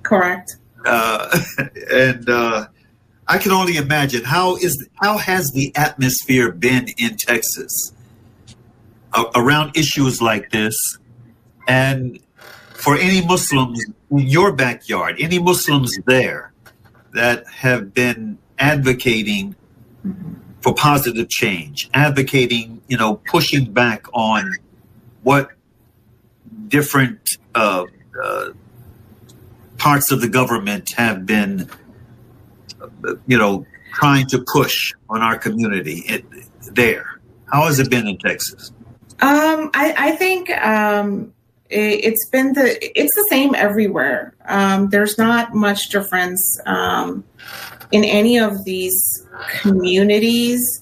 Correct. And I can only imagine how has the atmosphere been in Texas around issues like this, and for any Muslims in your backyard, any Muslims there that have been advocating for positive change, advocating, pushing back on what different parts of the government have been, trying to push on our community there. How has it been in Texas? I think it's the same everywhere. There's not much difference in any of these communities.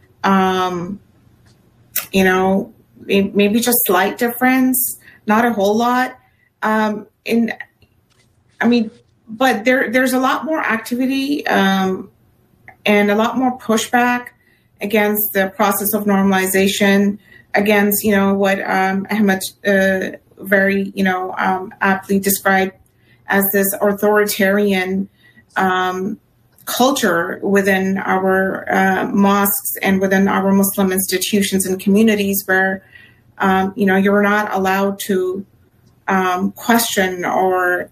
Maybe just slight difference, not a whole lot. But there's a lot more activity and a lot more pushback against the process of normalization, against, what Ahmed very, aptly described as this authoritarian culture within our mosques and within our Muslim institutions and communities where, you're not allowed to question or,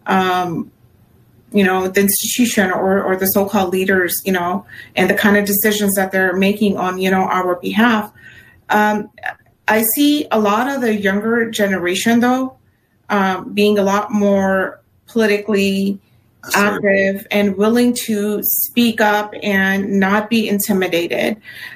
the institution or the so-called leaders, and the kind of decisions that they're making on, our behalf. I see a lot of the younger generation, though, being a lot more politically active and willing to speak up and not be intimidated.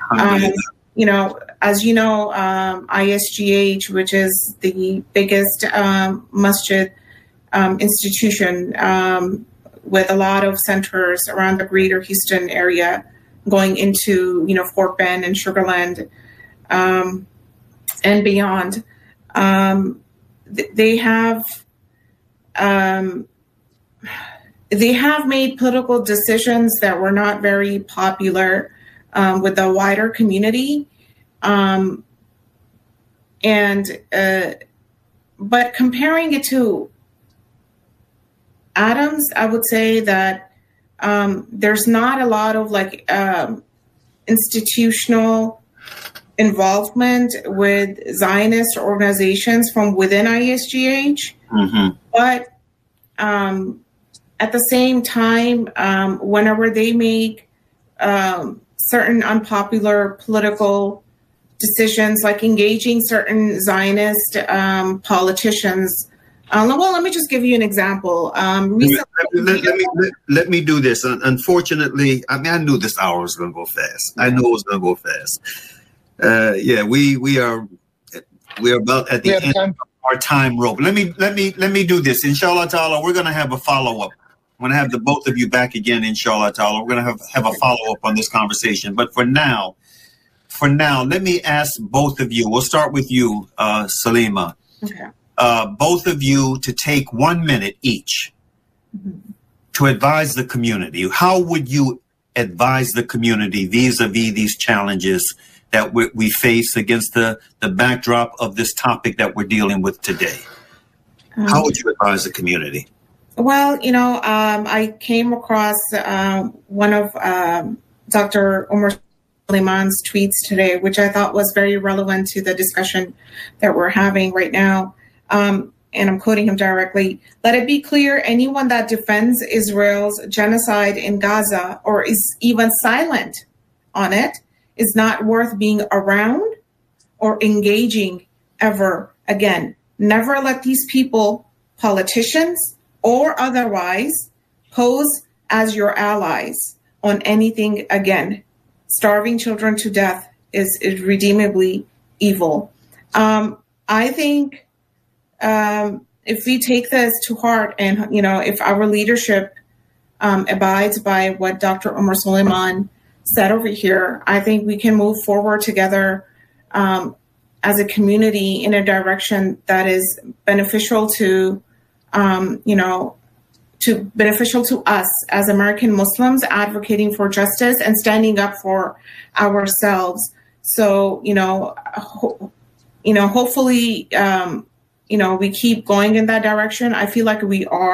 As you know, ISGH, which is the biggest masjid institution with a lot of centers around the greater Houston area, going into, Fort Bend and Sugar Land and beyond. They have made political decisions that were not very popular with the wider community. But comparing it to Adams, I would say that there's not a lot of institutional involvement with Zionist organizations from within ISGH. Mm-hmm. But at the same time, whenever they make certain unpopular political decisions, like engaging certain Zionist politicians. Let me just give you an example. Let me do this. Unfortunately, I knew this hour was going to go fast. I know it was going to go fast. We are about at the end of our time rope. Let me do this. Inshallah ta'ala, we're going to have a follow-up. I'm going to have the both of you back again, inshallah ta'ala. We're going to have a follow-up on this conversation. But for now, let me ask both of you. We'll start with you, Salima. Okay. Both of you to take 1 minute each to advise the community. How would you advise the community vis-a-vis these challenges that we face against the backdrop of this topic that we're dealing with today? How would you advise the community? Well, I came across one of Dr. Omar Suleiman's tweets today, which I thought was very relevant to the discussion that we're having right now. And I'm quoting him directly. "Let it be clear, anyone that defends Israel's genocide in Gaza or is even silent on it is not worth being around or engaging ever again. Never let these people, politicians or otherwise, pose as your allies on anything again. Starving children to death is irredeemably evil." I think if we take this to heart and, if our leadership abides by what Dr. Omar Suleiman said over here, I think we can move forward together as a community in a direction that is beneficial to, beneficial to us as American Muslims advocating for justice and standing up for ourselves. So, hopefully, we keep going in that direction. I feel like we are.